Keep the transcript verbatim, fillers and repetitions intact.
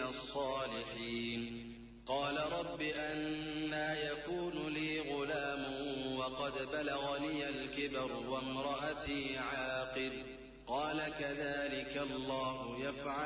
الصالحين. قال رب أنى يكون لي غلام وقد بلغني الكبر وامرأتي عاقر. قال كذلك الله يفعل